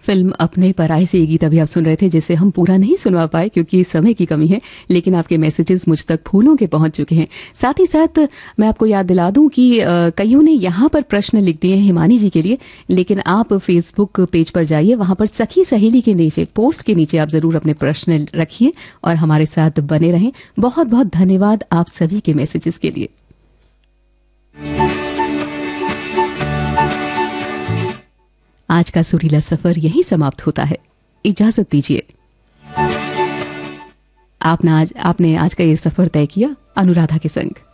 Film अपने पराये से ये गीत अभी आप सुन रहे थे, जिसे हम पूरा नहीं सुनवा पाए क्योंकि समय की कमी है, लेकिन आपके मैसेजेस मुझ तक फूलों के पहुंच चुके हैं। साथ ही साथ मैं आपको याद दिला दूं कि कईयों ने यहाँ पर प्रश्न लिख दिए हैं हिमानी जी के लिए, लेकिन आप फेसबुक पेज पर जाइए, वहां पर सखी सहेली के नीचे पोस्ट के नीचे आप जरूर अपने प्रश्न रखिए और हमारे साथ बने रहें। बहुत बहुत धन्यवाद आप सभी के मैसेजेस के लिए। आज का सुरीला सफर यहीं समाप्त होता है, इजाजत दीजिए। आपने आज का ये सफर तय किया अनुराधा के संग।